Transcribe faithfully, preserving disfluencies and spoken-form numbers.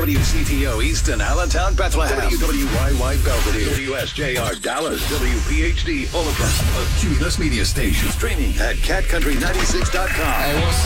W C T O Easton, Allentown, Bethlehem. W W Y Y Belvedere. W S J R Dallas. W P H D Fullerton. A Cumulus Media Station. Streaming at cat country ninety-six dot com. Hey, what's